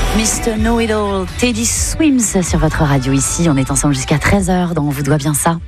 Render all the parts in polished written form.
Mr. Know-It-All, Teddy Swims sur votre radio ici. On est ensemble jusqu'à 13h dans On vous doit bien ça.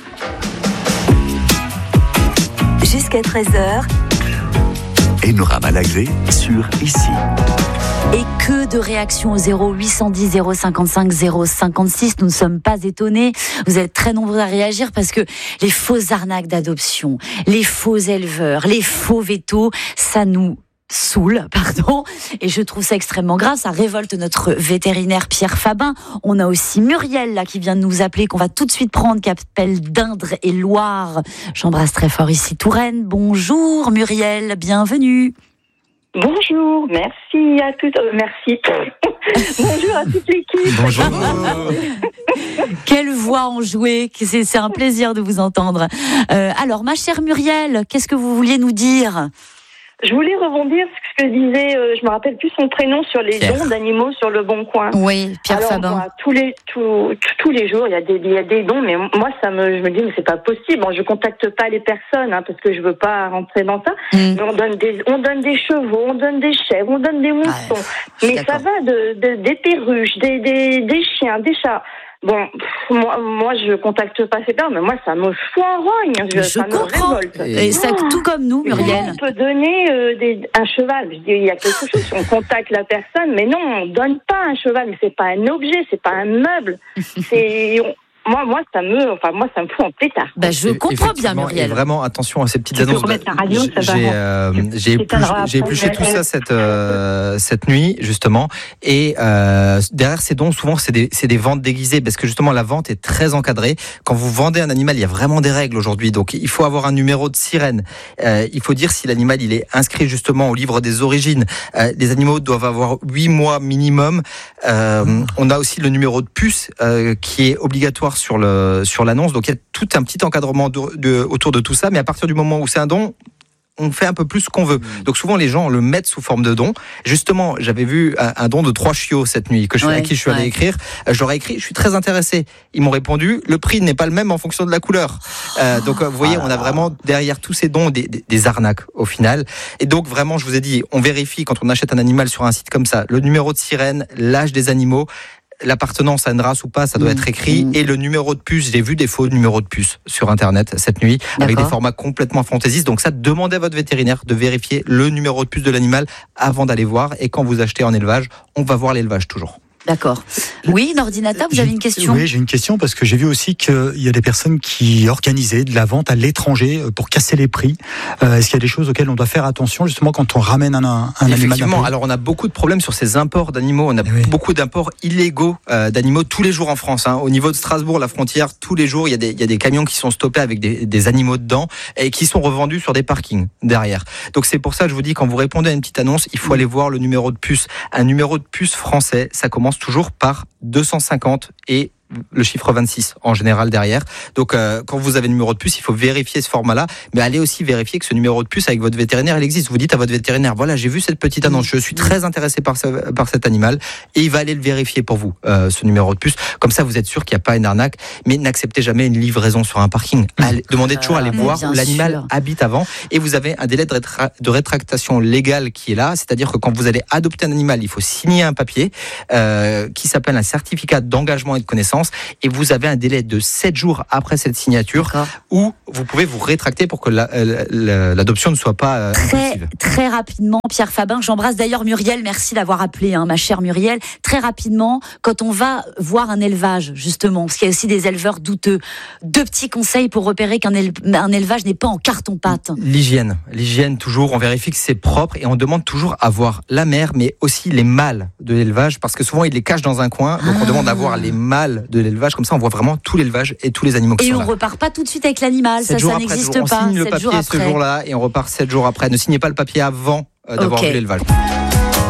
Jusqu'à 13h. Enora Malagré sur Ici. Et que de réactions au 0810 055 056. Nous ne sommes pas étonnés. Vous êtes très nombreux à réagir parce que les fausses arnaques d'adoption, les faux éleveurs, les faux vétos, ça nous saoule, et je trouve ça extrêmement grave, ça révolte notre vétérinaire Pierre Fabin. On a aussi Muriel là qui vient de nous appeler, qu'on va tout de suite prendre, qui appelle d'Indre et Loire. J'embrasse très fort ici Touraine. Bonjour Muriel, bienvenue. Bonjour, merci à toutes, merci. Bonjour à toute l'équipe. Bonjour. Quelle voix enjouée, c'est un plaisir de vous entendre. Alors ma chère Muriel, qu'est-ce que vous vouliez nous dire ? Je voulais rebondir sur ce que disait, je me rappelle plus son prénom, sur les dons d'animaux sur le Bon Coin. Oui, Pierre Fabin. Moi, tous les jours, il y a des dons, mais moi, je me dis, mais c'est pas possible. Bon, je contacte pas les personnes, parce que je veux pas rentrer dans ça. Mais on donne des chevaux, on donne des chèvres, on donne des moussons. Mais ça va des perruches, des chiens, des chats. Bon, moi, je contacte pas ces personnes, mais moi, ça me fout en rogne. Ça me révolte. Et ça, tout comme nous, Muriel. On peut donner un cheval. Je dis, il y a quelque chose, on contacte la personne, mais non, on donne pas un cheval. Mais c'est pas un objet, c'est pas un meuble. Moi, ça me fout en pétard. Je comprends bien, Muriel. Et vraiment, attention à ces petites annonces. J'ai épluché tout ça cette nuit, justement. Et derrière ces dons, souvent, c'est des ventes déguisées, parce que justement, la vente est très encadrée. Quand vous vendez un animal, il y a vraiment des règles aujourd'hui. Donc, il faut avoir un numéro de sirène. Il faut dire si l'animal il est inscrit justement au livre des origines. Les animaux doivent avoir 8 mois minimum. On a aussi le numéro de puce qui est obligatoire sur l'annonce, donc il y a tout un petit encadrement autour de tout ça, mais à partir du moment où c'est un don, on fait un peu plus ce qu'on veut. Donc souvent les gens le mettent sous forme de don. Justement, j'avais vu un don de 3 chiots cette nuit à qui je suis allé écrire. Je leur ai écrit, je suis très intéressé. Ils m'ont répondu, le prix n'est pas le même en fonction de la couleur. Donc vous voyez, on a vraiment derrière tous ces dons des arnaques au final. Et donc vraiment, je vous ai dit, on vérifie quand on achète un animal sur un site comme ça, le numéro de sirène, l'âge des animaux, l'appartenance à une race ou pas, ça doit être écrit. Et le numéro de puce, j'ai vu des faux numéros de puce sur Internet cette nuit, avec des formats complètement fantaisistes. Donc ça, demandez à votre vétérinaire de vérifier le numéro de puce de l'animal avant d'aller voir. Et quand vous achetez en élevage, on va voir l'élevage toujours. D'accord. Oui, Nordinata, vous avez une question ? Oui, j'ai une question parce que j'ai vu aussi qu'il y a des personnes qui organisaient de la vente à l'étranger pour casser les prix. Est-ce qu'il y a des choses auxquelles on doit faire attention justement quand on ramène un animal ? Effectivement, alors on a beaucoup de problèmes sur ces imports d'animaux. On a beaucoup d'imports illégaux d'animaux tous les jours en France. Au niveau de Strasbourg, la frontière, tous les jours, il y a des camions qui sont stoppés avec des animaux dedans et qui sont revendus sur des parkings derrière. Donc c'est pour ça que je vous dis, quand vous répondez à une petite annonce, il faut aller voir le numéro de puce. Un numéro de puce français, ça commence toujours par 250 et le chiffre 26 en général derrière. Donc quand vous avez le numéro de puce, il faut vérifier ce format-là, mais allez aussi vérifier que ce numéro de puce avec votre vétérinaire, il existe. Vous dites à votre vétérinaire, voilà, j'ai vu cette petite annonce, je suis très intéressé par cet animal, et il va aller le vérifier pour vous, ce numéro de puce. Comme ça, vous êtes sûr qu'il n'y a pas une arnaque, mais n'acceptez jamais une livraison sur un parking. Demandez toujours à aller voir où l'animal habite avant, et vous avez un délai de rétractation légale qui est là, c'est-à-dire que quand vous allez adopter un animal, il faut signer un papier qui s'appelle un certificat d'engagement et de connaissance. Et vous avez un délai de 7 jours après cette signature où vous pouvez vous rétracter pour que l'adoption ne soit pas très rapidement, Pierre Fabin. J'embrasse d'ailleurs Muriel, merci d'avoir appelé, ma chère Muriel. Très rapidement, quand on va voir un élevage, justement, parce qu'il y a aussi des éleveurs douteux, 2 petits conseils pour repérer qu'un élevage n'est pas en carton-pâte. L'hygiène toujours, on vérifie que c'est propre et on demande toujours à voir la mère, mais aussi les mâles de l'élevage, parce que souvent ils les cachent dans un coin, donc on demande à voir les mâles de l'élevage, comme ça on voit vraiment tout l'élevage et tous les animaux qui sont là. Et on repart pas tout de suite avec l'animal, ça n'existe pas. On signe le papier ce jour-là et on repart 7 jours après. Ne signez pas le papier avant d'avoir vu l'élevage.